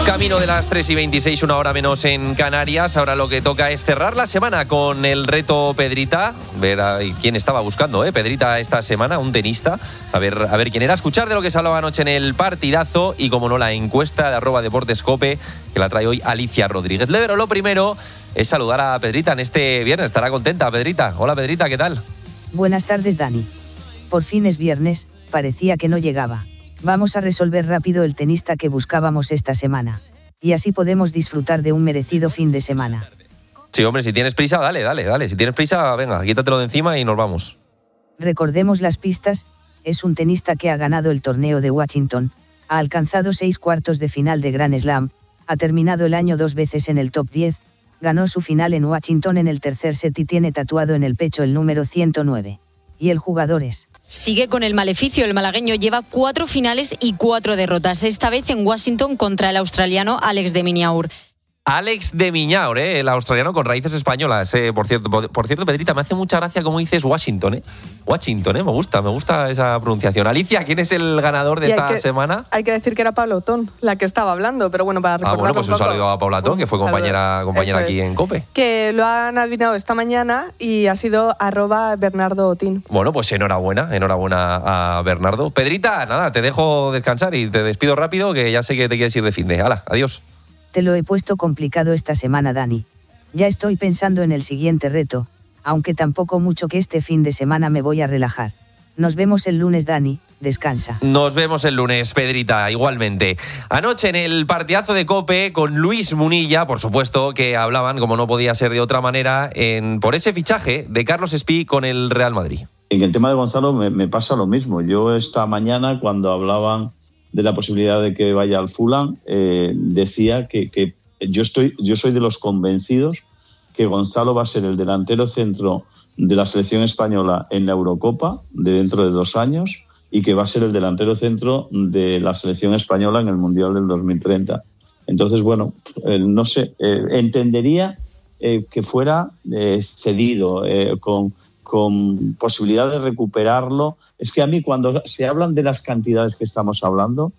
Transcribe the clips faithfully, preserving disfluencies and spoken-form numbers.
Camino de las tres y veintiséis, una hora menos en Canarias. Ahora lo que toca es cerrar la semana con el reto Pedrita. Ver a quién estaba buscando, ¿eh? Pedrita esta semana, un tenista. A ver, a ver quién era. Escuchar de lo que se hablaba anoche en el partidazo. Y como no, la encuesta de arroba deportescope, que la trae hoy Alicia Rodríguez. Pero lo primero es saludar a Pedrita en este viernes. Estará contenta, Pedrita. Hola, Pedrita, ¿qué tal? Buenas tardes, Dani. Por fin es viernes, parecía que no llegaba. Vamos a resolver rápido el tenista que buscábamos esta semana. Y así podemos disfrutar de un merecido fin de semana. Sí, hombre, si tienes prisa, dale, dale, dale. Si tienes prisa, venga, quítatelo de encima y nos vamos. Recordemos las pistas. Es un tenista que ha ganado el torneo de Washington, ha alcanzado seis cuartos de final de Grand Slam, ha terminado el año dos veces en el top diez, ganó su final en Washington en el tercer set y tiene tatuado en el pecho el número ciento nueve. Y el jugador es... Sigue con el maleficio, el malagueño lleva cuatro finales y cuatro derrotas, esta vez en Washington contra el australiano Alex de Minaur. Alex de Minaur, ¿eh? El australiano con raíces españolas, ¿eh? Por cierto, por cierto, Pedrita, me hace mucha gracia cómo dices Washington, ¿eh? Washington, ¿eh? Me gusta, me gusta esa pronunciación. Alicia, ¿quién es el ganador de esta que, semana? Hay que decir que era Paula Otón la que estaba hablando, pero bueno, para recordarlo. Ah, bueno, pues un, un saludo a Paula Otón, que fue compañera, compañera aquí es. en COPE. Que lo han adivinado esta mañana y ha sido arroba Bernardo Otín. Bueno, pues enhorabuena, enhorabuena a Bernardo. Pedrita, nada, te dejo descansar y te despido rápido, que ya sé que te quieres ir de fin de. Hala, adiós. Te lo he puesto complicado esta semana, Dani. Ya estoy pensando en el siguiente reto, aunque tampoco mucho, que este fin de semana me voy a relajar. Nos vemos el lunes, Dani. Descansa. Nos vemos el lunes, Pedrita, igualmente. Anoche en el partidazo de COPE con Luis Munilla, por supuesto, que hablaban, como no podía ser de otra manera, en, por ese fichaje de Carlos Espí con el Real Madrid. En el tema de Gonzalo me, me pasa lo mismo. Yo esta mañana, cuando hablaban de la posibilidad de que vaya al Fulham, eh, decía que, que yo estoy, yo soy de los convencidos que Gonzalo va a ser el delantero centro de la selección española en la Eurocopa de dentro de dos años y que va a ser el delantero centro de la selección española en el Mundial del dos mil treinta. Entonces, bueno, eh, no sé, eh, entendería eh, que fuera eh, cedido, eh, con, con posibilidad de recuperarlo. Es que a mí, cuando se hablan de las cantidades que estamos hablando,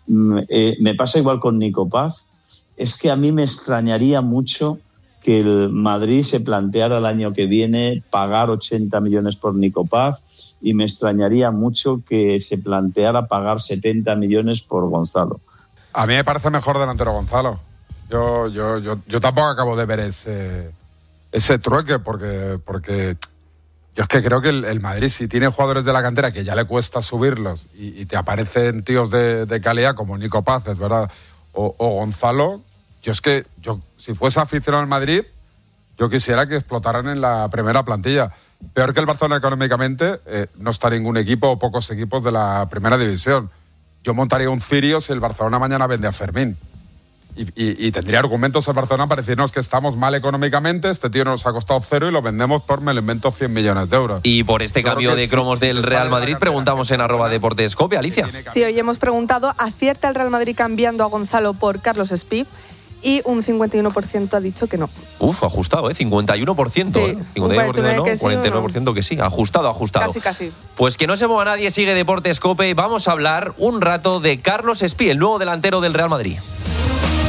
eh, me pasa igual con Nico Paz. Es que a mí me extrañaría mucho que el Madrid se planteara el año que viene pagar ochenta millones por Nico Paz, y me extrañaría mucho que se planteara pagar setenta millones por Gonzalo. A mí me parece mejor delantero Gonzalo. Yo, yo, yo, yo tampoco acabo de ver ese, ese trueque, porque... porque... Yo es que creo que el, el Madrid, si tiene jugadores de la cantera que ya le cuesta subirlos y, y te aparecen tíos de, de calidad como Nico Paz, es verdad, o, o Gonzalo, yo es que, yo si fuese aficionado al Madrid, yo quisiera que explotaran en la primera plantilla. Peor que el Barcelona económicamente, eh, no está ningún equipo o pocos equipos de la primera división. Yo montaría un cirio si el Barcelona mañana vende a Fermín. Y, y, y tendría argumentos el Barcelona para decirnos que estamos mal económicamente, este tío nos ha costado cero y lo vendemos por, me lo invento, cien millones de euros. Y por este Yo cambio de cromos sí, del sí, Real Madrid, preguntamos en arroba deportescope, Alicia. Sí, hoy hemos preguntado, ¿acierta el Real Madrid cambiando a Gonzalo por Carlos Espí? Y un cincuenta y uno por ciento ha dicho que no. Uf, ajustado, ¿eh? cincuenta y uno por ciento. Sí, ¿eh? cincuenta y uno por ciento no, que sí, cuarenta y nueve por ciento que sí. Ajustado, ajustado. Casi, casi. Pues que no se mueva nadie, sigue Deportescope. Vamos a hablar un rato de Carlos Espí, el nuevo delantero del Real Madrid.